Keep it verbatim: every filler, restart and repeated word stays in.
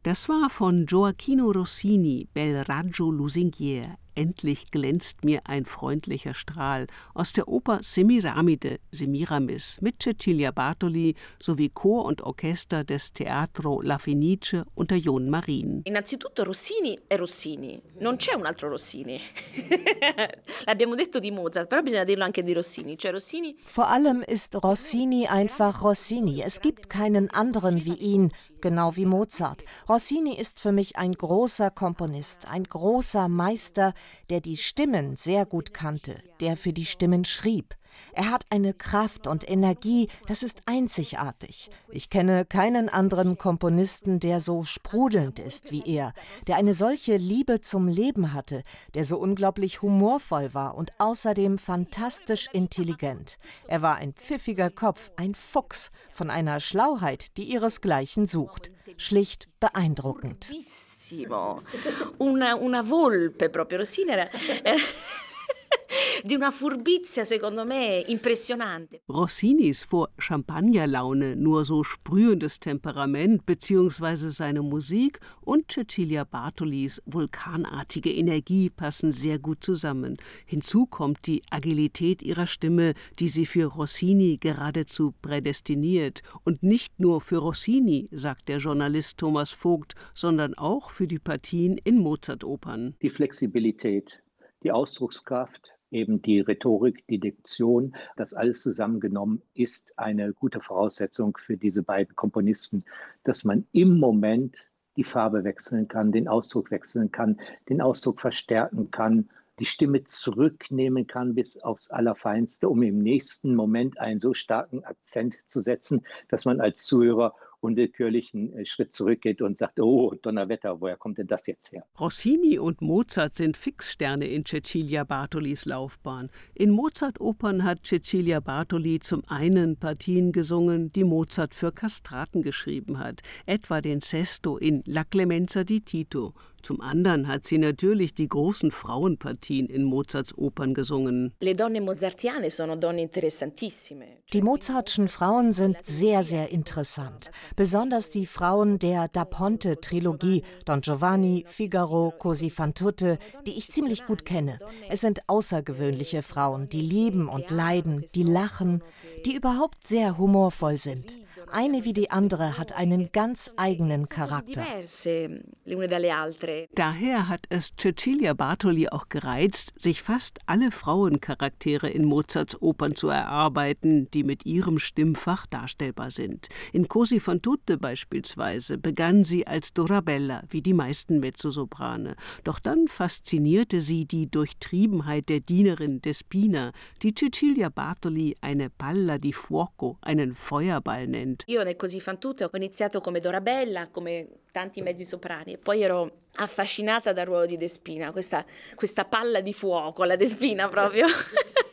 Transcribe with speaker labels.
Speaker 1: Das war von Gioacchino Rossini, Bel raggio lusinghier. Endlich glänzt mir ein freundlicher Strahl aus der Oper Semiramide, Semiramis mit Cecilia Bartoli sowie Chor und Orchester des Teatro La Fenice unter Jon Marin.
Speaker 2: Innanzitutto Rossini è Rossini, non c'è un altro Rossini. L'abbiamo detto di Mozart, però bisogna dirlo anche di Rossini. Cioè Rossini.
Speaker 3: Vor allem ist Rossini einfach Rossini. Es gibt keinen anderen wie ihn, genau wie Mozart. Rossini ist für mich ein großer Komponist, ein großer Meister, der die Stimmen sehr gut kannte, der für die Stimmen schrieb. Er hat eine Kraft und Energie, das ist einzigartig. Ich kenne keinen anderen Komponisten, der so sprudelnd ist wie er, der eine solche Liebe zum Leben hatte, der so unglaublich humorvoll war und außerdem fantastisch intelligent. Er war ein pfiffiger Kopf, ein Fuchs, von einer Schlauheit, die ihresgleichen sucht. Schlicht beeindruckend.
Speaker 2: Una, una volpe proprio. Rossini era... di una furbizia, secondo me, impressionante.
Speaker 1: Rossinis vor Champagnerlaune nur so sprühendes Temperament bzw. seine Musik und Cecilia Bartolis vulkanartige Energie passen sehr gut zusammen. Hinzu kommt die Agilität ihrer Stimme, die sie für Rossini geradezu prädestiniert. Und nicht nur für Rossini, sagt der Journalist Thomas Vogt, sondern auch für die Partien in Mozart-Opern.
Speaker 4: Die Flexibilität, die Ausdruckskraft, eben die Rhetorik, die Diktion, das alles zusammengenommen ist eine gute Voraussetzung für diese beiden Komponisten, dass man im Moment die Farbe wechseln kann, den Ausdruck wechseln kann, den Ausdruck verstärken kann, die Stimme zurücknehmen kann bis aufs Allerfeinste, um im nächsten Moment einen so starken Akzent zu setzen, dass man als Zuhörer unwillkürlich einen Schritt zurückgeht und sagt, oh, Donnerwetter, woher kommt denn das jetzt her?
Speaker 1: Rossini und Mozart sind Fixsterne in Cecilia Bartolis Laufbahn. In Mozart-Opern hat Cecilia Bartoli zum einen Partien gesungen, die Mozart für Kastraten geschrieben hat, etwa den Sesto in La Clemenza di Tito. Zum anderen hat sie natürlich die großen Frauenpartien in Mozarts Opern gesungen.
Speaker 2: Le donne mozartiane sono donne interessantissime.
Speaker 3: Die Mozartschen Frauen sind sehr, sehr interessant. Besonders die Frauen der Da Ponte-Trilogie, Don Giovanni, Figaro, Così fan tutte, die ich ziemlich gut kenne. Es sind außergewöhnliche Frauen, die lieben und leiden, die lachen, die überhaupt sehr humorvoll sind. Eine wie die andere hat einen ganz eigenen Charakter.
Speaker 1: Daher hat es Cecilia Bartoli auch gereizt, sich fast alle Frauencharaktere in Mozarts Opern zu erarbeiten, die mit ihrem Stimmfach darstellbar sind. In Così fan tutte beispielsweise begann sie als Dorabella, wie die meisten Mezzosoprane. Doch dann faszinierte sie die Durchtriebenheit der Dienerin Despina, die Cecilia Bartoli eine Palla di fuoco, einen Feuerball nennt.
Speaker 2: Io nel Così fan tutte ho iniziato come Dorabella, come tanti mezzi soprani, e poi ero affascinata dal ruolo di Despina, questa, questa palla di fuoco, la Despina proprio.